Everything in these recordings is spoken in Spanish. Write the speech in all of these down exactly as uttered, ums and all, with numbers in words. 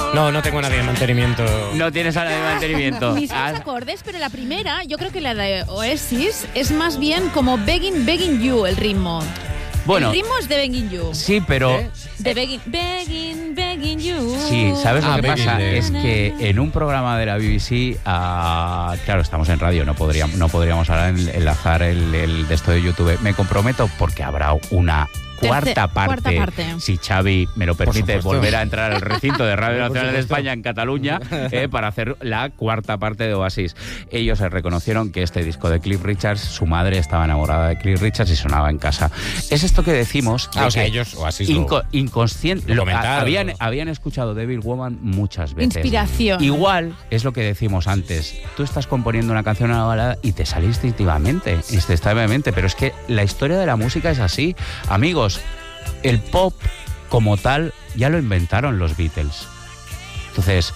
No, no tengo a nadie de mantenimiento. No tienes a nadie de mantenimiento. Mismos Ah, acordes, pero la primera, yo creo que la de Oasis es más bien como Begging, Begging You, el ritmo. Bueno. El ritmo es de Begging You. Sí, pero... ¿Eh? De Begging, Begging, Begging You. Sí, ¿sabes lo Ah, que Begging pasa? de- Es que en un programa de la B B C, ah, claro, estamos en radio, no podríamos, no podríamos ahora en- enlazar el, el de esto de YouTube. Me comprometo porque habrá una cuarta Terce- parte, cuarta parte. si Xavi me lo permite, supuesto. volver a entrar al recinto de Radio Por Nacional de supuesto. España en Cataluña eh, para hacer la cuarta parte de Oasis. Ellos se reconocieron que este disco de Cliff Richards, su madre estaba enamorada de Cliff Richards y sonaba en casa. Es esto que decimos. Ah, de o sea, que ellos Oasis lo- inco- inconsciente. lo lo- comentaron, habían, ¿no? habían escuchado Devil Woman muchas veces. Inspiración. Igual es lo que decimos antes. Tú estás componiendo una canción, una balada y te sale instintivamente, instintivamente. Pero es que la historia de la música es así. Amigos, el pop como tal ya lo inventaron los Beatles. Entonces,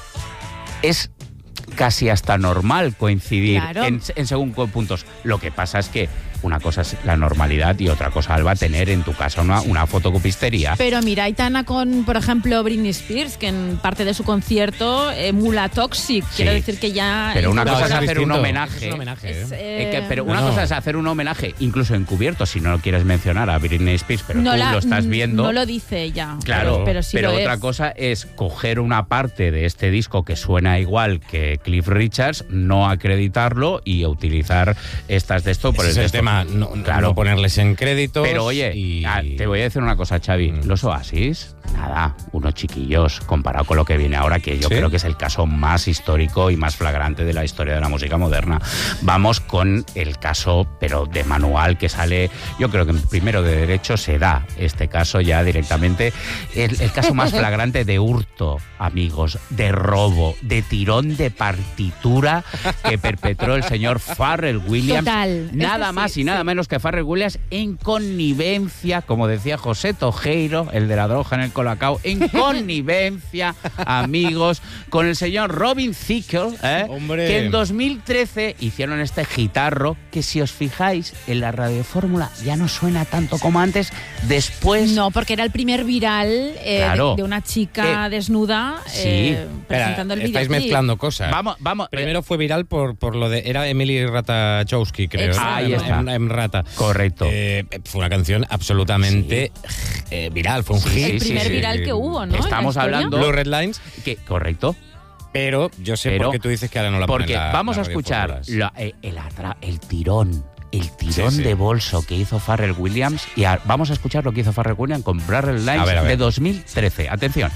es casi hasta normal coincidir Claro. en, en según qué puntos. Lo que pasa es que una cosa es la normalidad y otra cosa, Alba, tener en tu casa una, una fotocopistería. Pero mira, Aitana con, por ejemplo, Britney Spears, que en parte de su concierto emula Toxic. Sí. Quiero decir que ya... Pero una No, cosa es eso es hacer un distinto. homenaje. Es un homenaje, Es, ¿eh? eh, Eh, que- pero una no. cosa es hacer un homenaje, incluso encubierto, si no lo quieres mencionar a Britney Spears, pero no tú la- lo estás viendo. No lo dice ella. Claro, pero, pero sí lo otra es. cosa es coger una parte de este disco que suena igual que Cliff Richards, no acreditarlo y utilizar estas de esto por Ese es el texto. tema, no, Claro. no ponerles en créditos. Pero oye, y- ah, te voy a decir una cosa, Xavi. Mm. Los Oasis, nada, unos chiquillos comparado con lo que viene ahora, que yo ¿Sí? creo que es el caso más histórico y más flagrante de la historia de la música moderna. Vamos con el caso, pero de manual, que sale, yo creo que en primero de derecho se da este caso ya directamente. El, el caso más flagrante de hurto, amigos, de robo, de tirón de partitura que perpetró el señor Pharrell Williams. Total, Nada este sí, más y nada sí. menos que Pharrell Williams en connivencia, como decía José Tojeiro, el de la droga en el Colacao, en connivencia, amigos, con el señor Robin Thicke, ¿eh? Hombre. que en dos mil trece hicieron este guitarro que, si os fijáis, en la radiofórmula ya no suena tanto como antes. Después... No, porque era el primer viral eh, Claro. de, de una chica Eh, desnuda sí. eh, Espera, presentando el vídeo. estáis mezclando cosas. Vamos, vamos. Primero fue viral por, por lo de... Era Emily Ratajkowski, creo. Exacto. ¿no? Ahí está. En, en Rata. Correcto. Eh, fue una canción absolutamente eh, viral, fue un Sí, hit. El sí, primer sí. viral que hubo, ¿no? en la Estamos historia. hablando- Blue Red Lines, que, correcto. pero yo sé Pero- por qué tú dices que ahora no la ponen Porque la- vamos a las escuchar radiofórmulas. la- eh, el, atra- el tirón, el tirón Sí, sí. de bolso que hizo Pharrell Williams, y a- vamos a escuchar lo que hizo Pharrell Williams con Blurred Lines A ver, a ver. de dos mil trece. Atención.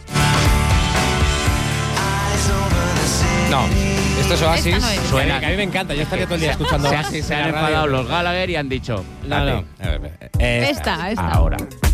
No, esto es Oasis. Esta no es. Suena- Que a mí me encanta, yo estaría todo el día escuchando Se, Oasis. se en han la radio. enfadado los Gallagher y han dicho, No, no. "Date". A ver, a ver, esta. Esta, esta. Ahora.